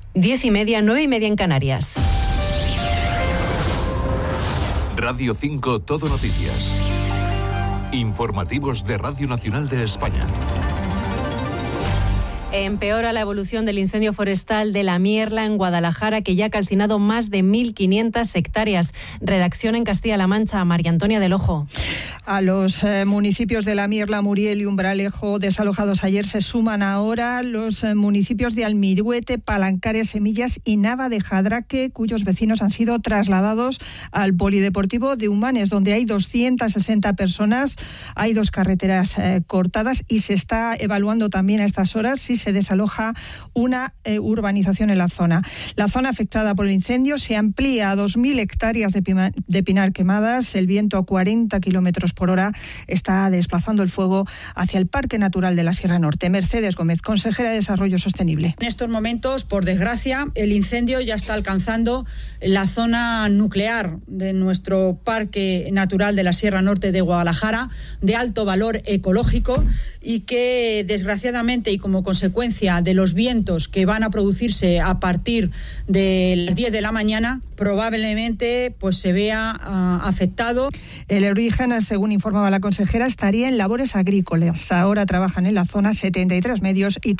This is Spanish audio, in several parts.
10:30, 9:30 en Canarias. Radio 5 Todo Noticias. Informativos de Radio Nacional de España. Empeora la evolución del incendio forestal de La Mierla en Guadalajara, que ya ha calcinado más de 1.500 hectáreas. Redacción en Castilla-La Mancha, María Antonia del Ojo. A los municipios de La Mierla, Muriel y Umbralejo desalojados ayer se suman ahora los municipios de Almiruete, Palancares, Semillas y Nava de Jadraque, cuyos vecinos han sido trasladados al polideportivo de Humanes, donde hay 260 personas. Hay 2 carreteras cortadas y se está evaluando también a estas horas si se desaloja una urbanización en la zona. La zona afectada por el incendio se amplía a 2.000 hectáreas de pinar quemadas. El viento a 40 kilómetros por hora está desplazando el fuego hacia el Parque Natural de la Sierra Norte. Mercedes Gómez, consejera de Desarrollo Sostenible. En estos momentos, por desgracia, el incendio ya está alcanzando la zona nuclear de nuestro Parque Natural de la Sierra Norte de Guadalajara, de alto valor ecológico, y que desgraciadamente y como consecuencia de los vientos que van a producirse a partir de las 10 de la mañana, probablemente pues se vea afectado. El origen, según informaba la consejera, estaría en labores agrícolas. Ahora trabajan en la zona 73 medios y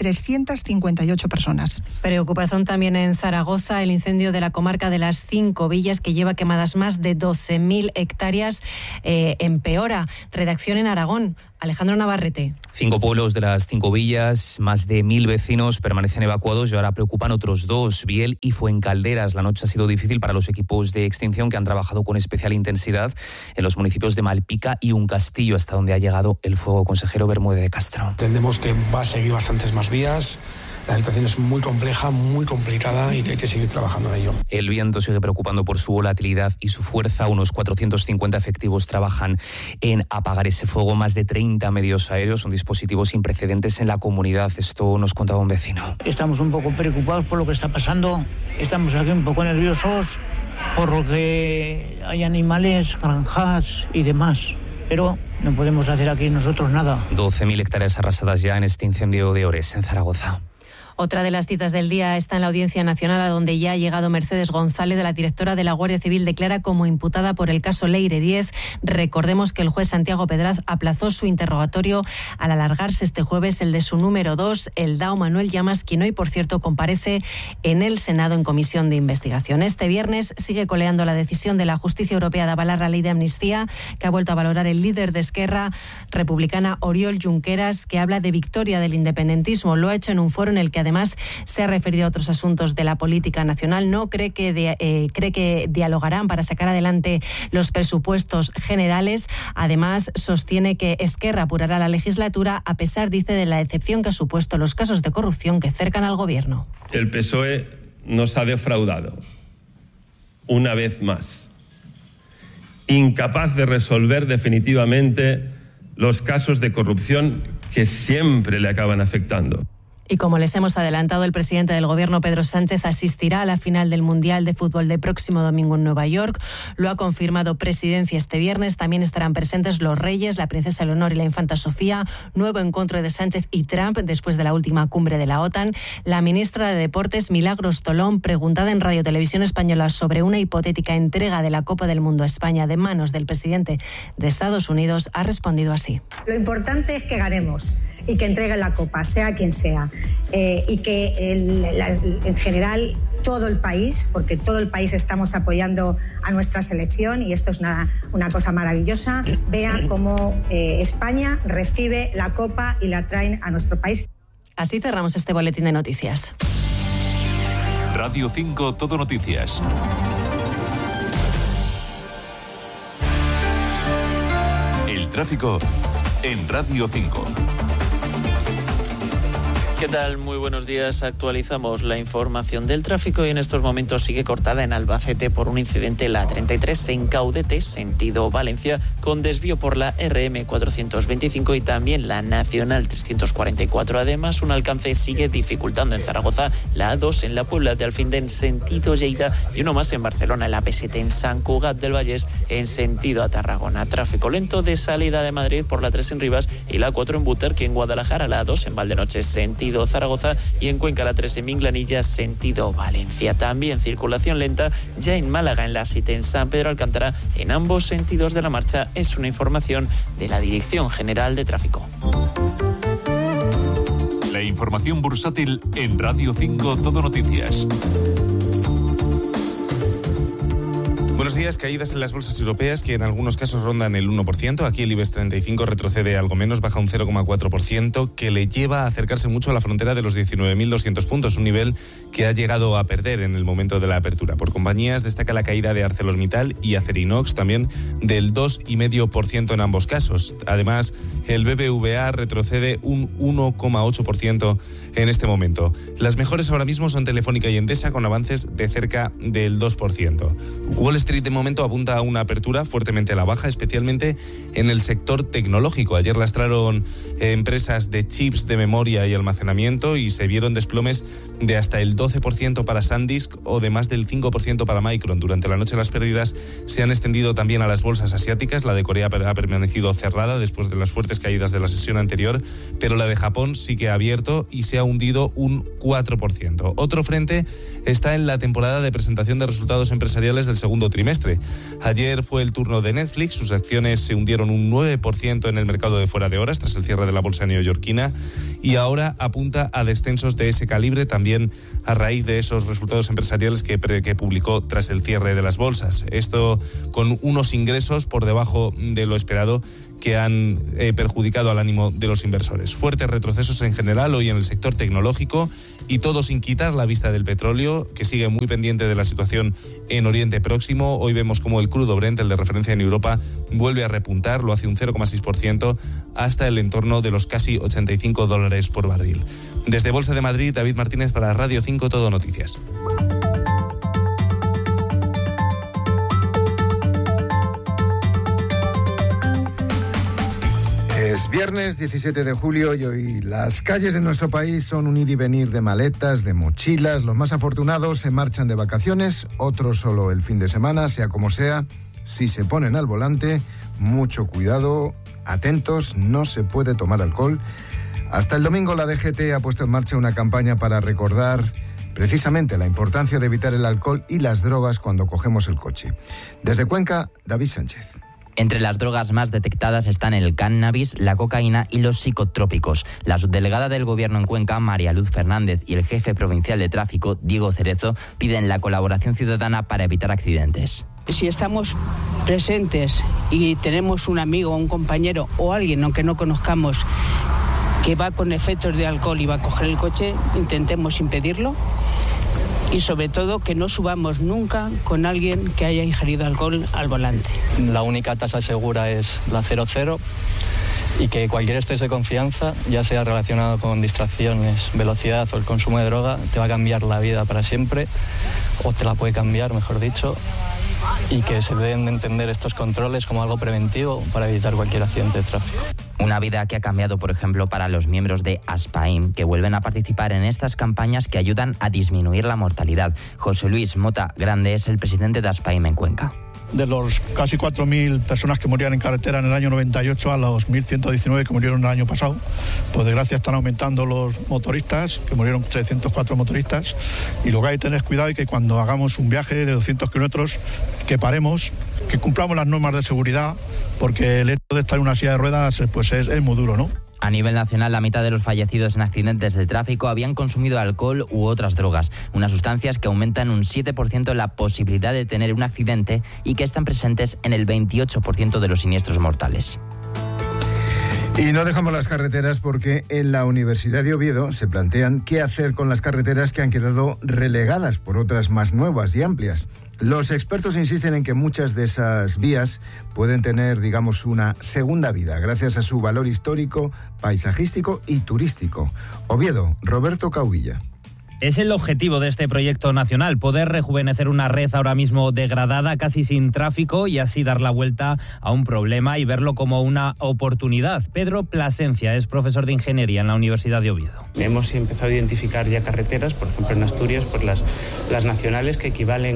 358 personas. Preocupación también en Zaragoza, el incendio de la comarca de las 5 villas, que lleva quemadas más de 12.000 hectáreas, empeora. Redacción en Aragón, Alejandro Navarrete. 5 pueblos de las 5 villas, más de 1.000 vecinos permanecen evacuados y ahora preocupan otros 2, Biel y Fuencalderas. La noche ha sido difícil para los equipos de extinción que han trabajado con especial intensidad en los municipios de Malpica y Uncastillo, hasta donde ha llegado el fuego. Consejero Bermúdez de Castro. Entendemos que va a seguir bastantes más días. La situación es muy compleja, muy complicada y que hay que seguir trabajando en ello. El viento sigue preocupando por su volatilidad y su fuerza. Unos 450 efectivos trabajan en apagar ese fuego. Más de 30 medios aéreos, son dispositivos sin precedentes en la comunidad. Esto nos contaba un vecino. Estamos un poco preocupados por lo que está pasando. Estamos aquí un poco nerviosos por lo que hay animales, granjas y demás. Pero no podemos hacer aquí nosotros nada. 12.000 hectáreas arrasadas ya en este incendio de Ores, en Zaragoza. Otra de las citas del día está en la Audiencia Nacional, a donde ya ha llegado Mercedes González, de la directora de la Guardia Civil, declara como imputada por el caso Leire 10. Recordemos que el juez Santiago Pedraz aplazó su interrogatorio al alargarse este jueves el de su número 2, el DAO Manuel Llamas, quien hoy, por cierto, comparece en el Senado en comisión de investigación. Este viernes sigue coleando la decisión de la Justicia Europea de avalar la ley de amnistía, que ha vuelto a valorar el líder de Esquerra Republicana, Oriol Junqueras, que habla de victoria del independentismo. Lo ha hecho en un foro en el que además se ha referido a otros asuntos de la política nacional. No cree que dialogarán para sacar adelante los presupuestos generales. Además, sostiene que Esquerra apurará la legislatura, a pesar, dice, de la decepción que ha supuesto los casos de corrupción que cercan al gobierno. El PSOE nos ha defraudado una vez más, incapaz de resolver definitivamente los casos de corrupción que siempre le acaban afectando. Y como les hemos adelantado, el presidente del Gobierno, Pedro Sánchez, asistirá a la final del Mundial de Fútbol de próximo domingo en Nueva York. Lo ha confirmado Presidencia este viernes. También estarán presentes los Reyes, la Princesa Leonor y la Infanta Sofía. Nuevo encuentro de Sánchez y Trump después de la última cumbre de la OTAN. La ministra de Deportes, Milagros Tolón, preguntada en Radio Televisión Española sobre una hipotética entrega de la Copa del Mundo a España de manos del presidente de Estados Unidos, ha respondido así. Lo importante es que ganemos y que entreguen la Copa, sea quien sea. Y que en general todo el país, porque todo el país estamos apoyando a nuestra selección y esto es una cosa maravillosa, vea cómo España recibe la Copa y la traen a nuestro país. Así cerramos este boletín de noticias. Radio 5 Todo Noticias. El tráfico en Radio 5. ¿Qué tal? Muy buenos días. Actualizamos la información del tráfico y en estos momentos sigue cortada en Albacete por un incidente en la 33 en Caudete, sentido Valencia, con desvío por la RM 425 y también la Nacional 344. Además, un alcance sigue dificultando en Zaragoza la A2 en la Puebla de Alfindén, sentido Lleida, y uno más en Barcelona, en la P7 en Sant Cugat del Vallès, en sentido a Tarragona. Tráfico lento de salida de Madrid por la 3 en Rivas y la 4 en Butarque, en Guadalajara, la A2 en Valdenoche, sentido sentido Zaragoza, y en Cuenca la 3 en Minglanilla, sentido Valencia. También circulación lenta ya en Málaga, en la 7 en San Pedro Alcántara, en ambos sentidos de la marcha. Es una información de la Dirección General de Tráfico. La información bursátil en Radio 5 Todo Noticias. Buenos días. Caídas en las bolsas europeas que en algunos casos rondan el 1%. Aquí el IBEX 35 retrocede algo menos, baja un 0,4%, que le lleva a acercarse mucho a la frontera de los 19.200 puntos, un nivel que ha llegado a perder en el momento de la apertura. Por compañías destaca la caída de ArcelorMittal y Acerinox, también del 2,5% en ambos casos. Además, el BBVA retrocede un 1,8% en este momento. Las mejores ahora mismo son Telefónica y Endesa, con avances de cerca del 2%. Wall Street de momento apunta a una apertura fuertemente a la baja, especialmente en el sector tecnológico. Ayer lastraron empresas de chips, de memoria y almacenamiento y se vieron desplomes de hasta el 12% para SanDisk o de más del 5% para Micron. Durante la noche las pérdidas se han extendido también a las bolsas asiáticas. La de Corea ha permanecido cerrada después de las fuertes caídas de la sesión anterior, pero la de Japón sí que ha abierto y se ha hundido un 4%. Otro frente está en la temporada de presentación de resultados empresariales del segundo trimestre. Ayer fue el turno de Netflix, sus acciones se hundieron un 9% en el mercado de fuera de horas tras el cierre de la bolsa neoyorquina y ahora apunta a descensos de ese calibre también a raíz de esos resultados empresariales que publicó tras el cierre de las bolsas. Esto con unos ingresos por debajo de lo esperado que han perjudicado al ánimo de los inversores. Fuertes retrocesos en general hoy en el sector tecnológico y todo sin quitar la vista del petróleo, que sigue muy pendiente de la situación en Oriente Próximo. Hoy vemos como el crudo Brent, el de referencia en Europa, vuelve a repuntar, lo hace un 0,6% hasta el entorno de los casi $85 por barril. Desde Bolsa de Madrid, David Martínez para Radio 5 Todo Noticias. Es viernes 17 de julio y hoy las calles de nuestro país son un ir y venir de maletas, de mochilas. Los más afortunados se marchan de vacaciones, otros solo el fin de semana, sea como sea. Si se ponen al volante, mucho cuidado, atentos, no se puede tomar alcohol. Hasta el domingo la DGT ha puesto en marcha una campaña para recordar precisamente la importancia de evitar el alcohol y las drogas cuando cogemos el coche. Desde Cuenca, David Sánchez. Entre las drogas más detectadas están el cannabis, la cocaína y los psicotrópicos. La subdelegada del Gobierno en Cuenca, María Luz Fernández, y el jefe provincial de tráfico, Diego Cerezo, piden la colaboración ciudadana para evitar accidentes. Si estamos presentes y tenemos un amigo, un compañero o alguien, aunque no conozcamos, que va con efectos de alcohol y va a coger el coche, intentemos impedirlo. Y sobre todo que no subamos nunca con alguien que haya ingerido alcohol al volante. La única tasa segura es la 00 y que cualquier exceso de confianza, ya sea relacionado con distracciones, velocidad o el consumo de droga, te va a cambiar la vida para siempre, o te la puede cambiar, mejor dicho, y que se deben de entender estos controles como algo preventivo para evitar cualquier accidente de tráfico. Una vida que ha cambiado, por ejemplo, para los miembros de Aspaim, que vuelven a participar en estas campañas que ayudan a disminuir la mortalidad. José Luis Mota Grande es el presidente de Aspaim en Cuenca. De los casi 4.000 personas que morían en carretera en el año 98 a los 1.119 que murieron el año pasado, por desgracia están aumentando los motoristas, que murieron 304 motoristas, y lo que hay que tener es cuidado y que cuando hagamos un viaje de 200 kilómetros, que paremos, que cumplamos las normas de seguridad, porque el hecho de estar en una silla de ruedas pues es muy duro, ¿no? A nivel nacional, la mitad de los fallecidos en accidentes de tráfico habían consumido alcohol u otras drogas, unas sustancias que aumentan un 7% la posibilidad de tener un accidente y que están presentes en el 28% de los siniestros mortales. Y no dejamos las carreteras porque en la Universidad de Oviedo se plantean qué hacer con las carreteras que han quedado relegadas por otras más nuevas y amplias. Los expertos insisten en que muchas de esas vías pueden tener, digamos, una segunda vida gracias a su valor histórico, paisajístico y turístico. Oviedo, Roberto Cauvilla. Es el objetivo de este proyecto nacional, poder rejuvenecer una red ahora mismo degradada, casi sin tráfico, y así dar la vuelta a un problema y verlo como una oportunidad. Pedro Plasencia es profesor de Ingeniería en la Universidad de Oviedo. Hemos empezado a identificar ya carreteras, por ejemplo en Asturias, pues las nacionales que equivalen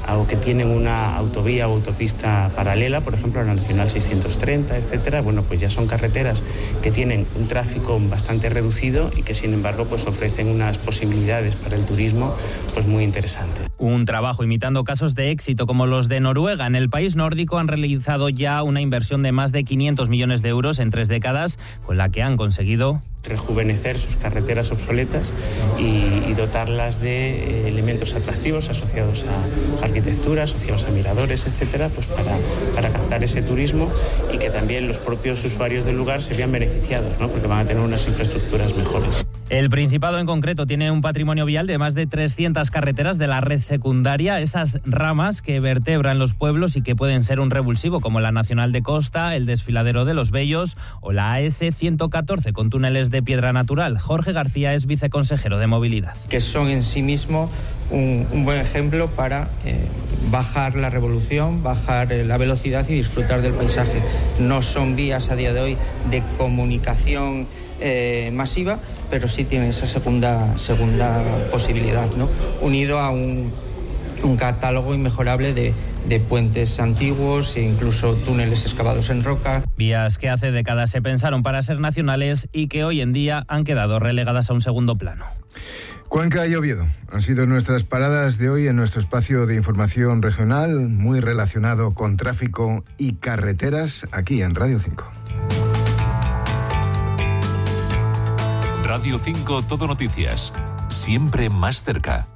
o que tienen una autovía o autopista paralela, por ejemplo la Nacional 630, etcétera, bueno, pues ya son carreteras que tienen un tráfico bastante reducido y que sin embargo pues ofrecen unas posibilidades para el turismo pues muy interesantes. Un trabajo imitando casos de éxito como los de Noruega. En el país nórdico han realizado ya una inversión de más de 500 millones de euros en 3 décadas, con la que han conseguido rejuvenecer sus carreteras obsoletas y dotarlas de elementos atractivos asociados a arquitectura, asociados a miradores, etcétera, pues para captar ese turismo y que también los propios usuarios del lugar se vean beneficiados, ¿no? Porque van a tener unas infraestructuras mejores. El Principado en concreto tiene un patrimonio vial de más de 300 carreteras de la red secundaria, esas ramas que vertebran los pueblos y que pueden ser un revulsivo, como la Nacional de Costa, el Desfiladero de los Bellos o la AS 114 con túneles de piedra natural. Jorge García es viceconsejero de Movilidad. Que son en sí mismo un buen ejemplo para bajar la revolución, bajar la velocidad y disfrutar del paisaje. No son vías a día de hoy de comunicación masiva, pero sí tienen esa segunda posibilidad, ¿no? Unido a un catálogo inmejorable de puentes antiguos e incluso túneles excavados en roca. Vías que hace décadas se pensaron para ser nacionales y que hoy en día han quedado relegadas a un segundo plano. Cuenca y Oviedo han sido nuestras paradas de hoy en nuestro espacio de información regional, muy relacionado con tráfico y carreteras, aquí en Radio 5. Radio 5 Todo Noticias, siempre más cerca.